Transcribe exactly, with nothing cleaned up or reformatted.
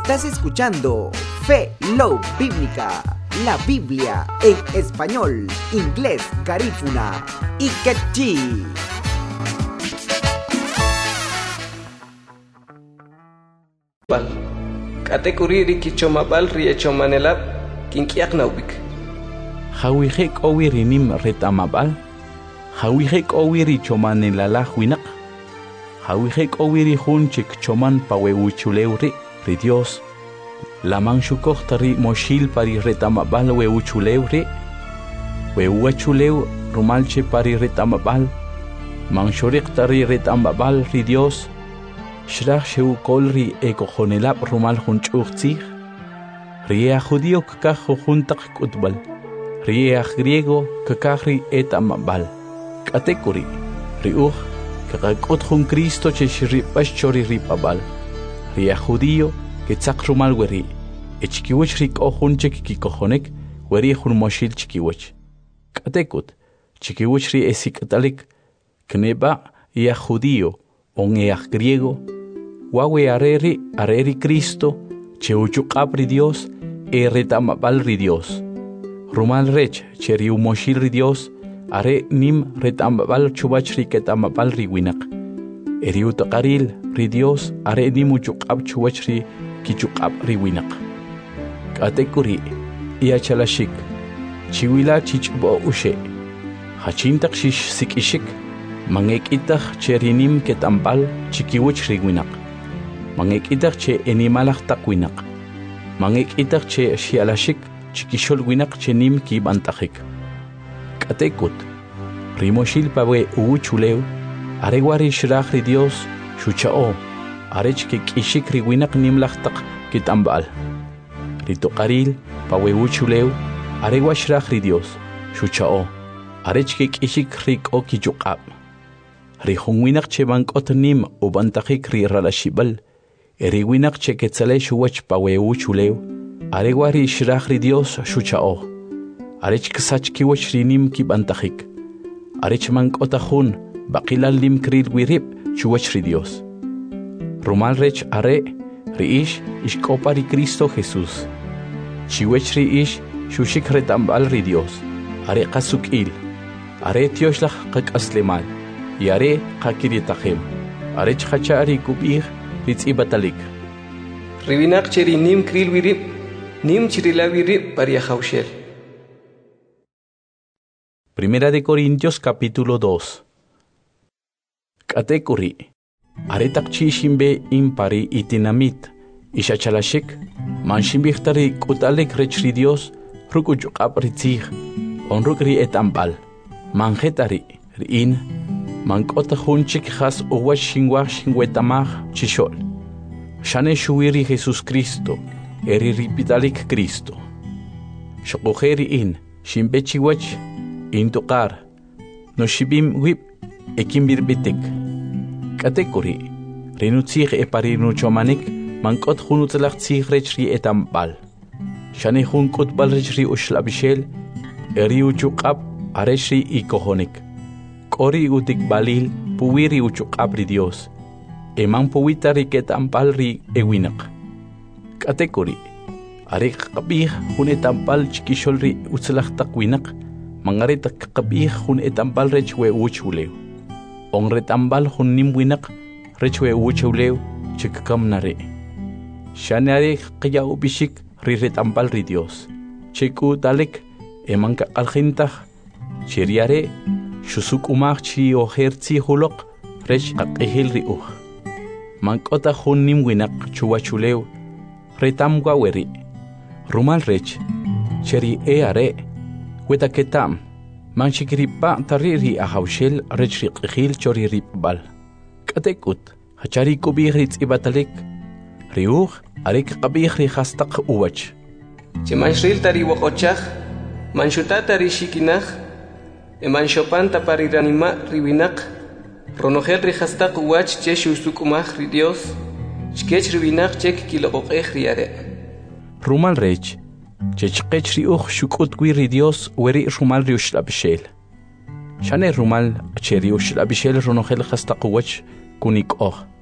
Estás escuchando Fe Love Bíblica, la Biblia en español, inglés, garífuna y quechí. Katekuriri kichomabal riechomanelab kinkiaknaubik. Hawihek owirinim retamabal. Hawihek owiri chomanelala huinak. Hawihek owiri hunchik choman paweuchuleuri ri Dios. Laman shukohtari moshil pari retamabal weuchuleuri. Weuachuleu rumalche pari retamabal. Manshoriktari retamabal ri Dios. Shrach sheu kolri ekojonelab rumal hunchuchtzig. Ria judío kakajo juntak kutbal. Ria griego kakahri etamabal. Katekuri. Riuch kakakot hun Cristo cheshripash chori ripabal. Ria judío ketzak rumal weri. Echkiwich rik ohun chekikojonek weri hun moshil chikiwich. Katekut. Chikiwich ri esikatalik. Kneba ia judío. On each griego. Wawe areri, areri Cristo, cheuchuqab ri Dios, e retamabal ri Dios. Rumal rech, cheriu moshil ri Dios, are nim retamabal chubach ri ketamabal ri winak. Eriu taqaril ri Dios, are nimu chuqab chubach ri kichuqab ri winak. Katekuri, ia chalashik, chiwila chichbo ushe, hachintak shish sikishik, mangek itach cherinim ketambal chikiwich ri winak. Mangek itach che animalach takwinak. Mangek itach che shialashik chikishol winak che nim ki bantachik. Katekut. Rimoshil pawe uuchuleu. Aregwari shrach ri Dios shuchao. Arech ke kishik ri winak nim lachtak kitambal. Ritoqaril pawe uuchuleu. Aregwa shrach ri Dios shuchao. Arech ke kishik ri ko kichuqab. Ri hunwinak che bankot nim u bantachik ri ralashibal. Eriwinak che ketzale shuwach paweu chuleu. Aregwari shrach ri Dios shuchao. Arech ksach kiwach rinim ki bantachik. Arech mankotahun baqilal lim kril wirib shuwach ri Dios. Rumal rech are riish ishkopa ri Cristo Jesús. Chiwech riish shushik retambal ri Dios. Are qasukil. Are tioshlach qakaslemal. Yare qakiritahem. Arech khachari kubir Ritzibatalik. Ribinak cheri nim kril wirib, nim chirila wirib paria haushel. Primera de Corintios capítulo dos. Katekuri. Aretak chishimbe impari itinamit. Ishachalashik. Manshimbichtari kutalek rechri Dios. Rukuchukap ritzig. Onrukri etambal. Manjetari. Rin. Mankota hunchik has uwa shingwa shingwetamach chishol. Shane shuiri Jesus Cristo, eri ripitalik Cristo. Shokojeri in, shimbechiwach, in tokar, no shibim whip, ekimbirbitik. Katekuri, renutzig e parinuchomanik, mankot hunutzlach tzig etambal. Shane hunkot balrechri ushlabishel, eri uchukab, areshri ikohonik. Kori utik balil puwiri uchukab ri Dios. Eman puwita ri ketampal ri ewinak. Katekuri. Arik kabih hun etampal chikishol ri utzlach takwinak. Mangaretak kabih hun etampal rechwe uchuleu. On retambal hun nimwinak rechwe uchuleu chikakam nare. Shane arik kaya ubishik ri retambal ri Dios. Chiku dalek eman kakalhintach. Chiriare Shusuk umach chi ohertzi hulok rech aqehil riuch. Mankota hun nim winak chuwachuleu retam gwaweri. Rumal rech cheri e are weta ketam manchikripa tariri ahawshel rech riqehil chori ripbal. Katekut hachari kubih ritz ibatalik riuch arik qabih ri khastaq uwach. Chemanshil tari wakochach manshutata ri shikinach. Eman shopan tapariranima ribinak, ronogel rihastak uwach che shusukumach ri Dios, chkech ribinak chek kilobokech riare. Rumal rech, chechkech riuch shukut gui ri Dios weri rumal riushlabishel. Shane rumal che riushlabishel ronogel hastak uwach kunik och.